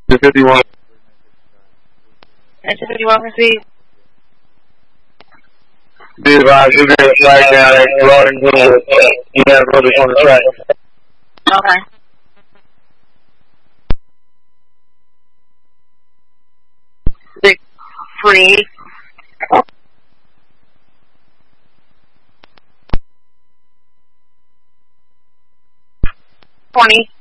251. And 251 proceed. Be advised, you're going to flag down at Rawdon Hill. You have rotors on the track. Okay. Big free. 20.